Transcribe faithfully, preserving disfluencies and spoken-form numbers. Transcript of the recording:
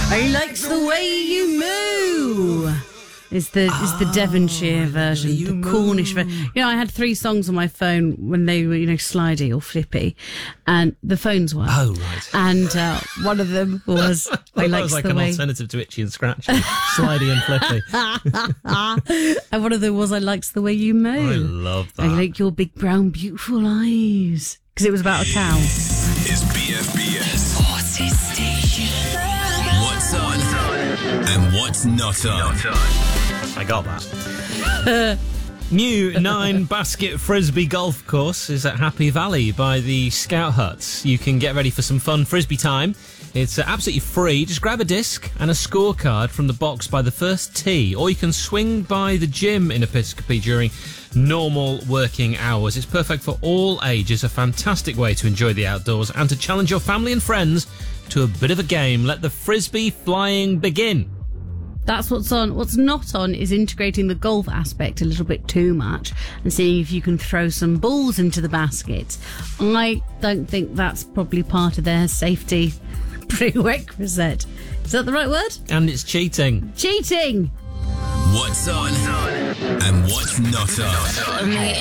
He likes the way you move. It's the it's the Devonshire version, the move. Cornish version. You know, I had three songs on my phone when they were, you know, slidey or flippy, and the phones were. Oh, right. And uh, one of them was I that likes was like the an way, alternative to Itchy and Scratchy, slidey and flippy. and one of them was I likes the way you move. I love that. I like your big brown beautiful eyes, because it was about a cow. Is B F B S Sporty Station. What's on and what's not on? I got that. New nine basket frisbee golf course is at Happy Valley by the Scout Huts. You can get ready for some fun frisbee time. It's uh, absolutely free. Just grab a disc and a scorecard from the box by the first tee, or you can swing by the gym in Episcopi during normal working hours. It's perfect for all ages, a fantastic way to enjoy the outdoors and to challenge your family and friends to a bit of a game. Let the frisbee flying begin. That's what's on. What's not on is integrating the golf aspect a little bit too much and seeing if you can throw some balls into the baskets. I don't think that's probably part of their safety prerequisite. Is that the right word? And it's cheating. Cheating! What's on and what's not on?